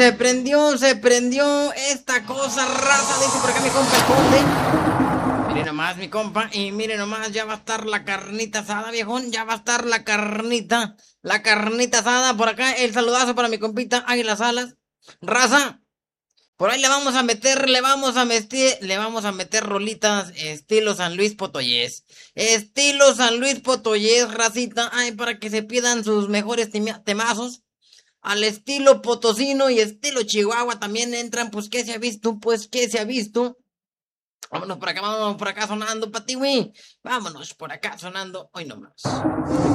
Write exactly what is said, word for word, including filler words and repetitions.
Se prendió, se prendió esta cosa, raza, dice por acá mi compa el Conde. Miren nomás, mi compa, y miren nomás, ya va a estar la carnita asada, viejón, ya va a estar la carnita, la carnita asada por acá, el saludazo para mi compita Águilas Salas. Raza, por ahí le vamos a meter, le vamos a meter, le vamos a meter rolitas estilo San Luis Potoyés. Estilo San Luis Potoyés, racita, ay, para que se pidan sus mejores temazos. Al estilo potosino y estilo Chihuahua también entran, pues que se ha visto, pues que se ha visto. Vámonos por acá, vámonos por acá sonando, Patiwi. Vámonos por acá sonando, hoy nomás.